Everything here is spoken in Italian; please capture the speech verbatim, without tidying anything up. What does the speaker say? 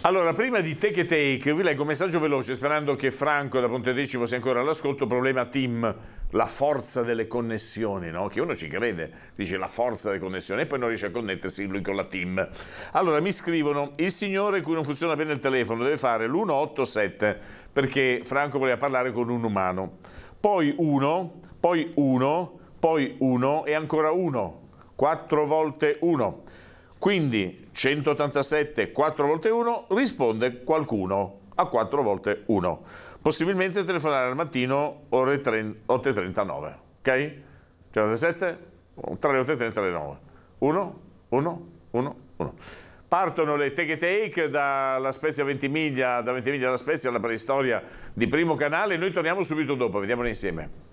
Allora, prima di Take a Take, vi leggo un messaggio veloce, sperando che Franco da Pontedecimo sia ancora all'ascolto. Problema team, la forza delle connessioni, no? Che uno ci crede, dice la forza delle connessioni, e poi non riesce a connettersi lui con la team. Allora, mi scrivono, il signore cui non funziona bene il telefono deve fare l'uno otto sette, perché Franco voleva parlare con un umano. Poi uno, poi uno, poi uno e ancora uno. quattro volte uno. Quindi centottantasette, quattro volte uno, risponde qualcuno a quattro volte uno. Possibilmente telefonare al mattino ore otto e trentanove, ok? centottantasette, tra le otto e trenta e le nove. uno, uno, uno, uno. Partono le Take a Take dalla Spezia a Ventimiglia, da Ventimiglia alla Spezia, alla preistoria di Primo Canale. Noi torniamo subito dopo, vediamole insieme.